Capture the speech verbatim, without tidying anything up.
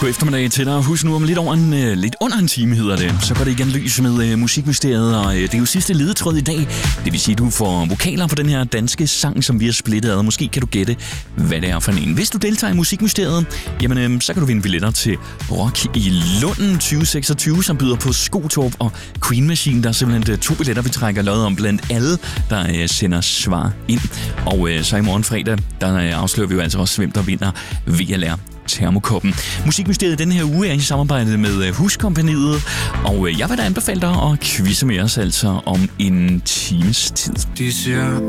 God eftermiddag til dig. Husk nu om lidt over en, uh, lidt under en time hedder det. Så går det igen løs med uh, musikmysteriet, og uh, det er jo sidste ledetråd i dag. Det vil sige, at du får vokaler for den her danske sang, som vi har splittet ad. Måske kan du gætte, hvad det er for en. Hvis du deltager i musikmysteriet, jamen uh, så kan du vinde billetter til Rock i Lunden tyve seksogtyve, som byder på Skotorp og Queen Machine. Der er simpelthen uh, to billetter, vi trækker lod om blandt alle, der uh, sender svar ind. Og uh, så i morgen fredag, der uh, afslører vi jo altså også, hvem der vinder V L R Termokoppen. Musikmysteriet den her uge er i samarbejde med Huskompagniet, og jeg vil da anbefale dig at quizze med os altså om en times tid.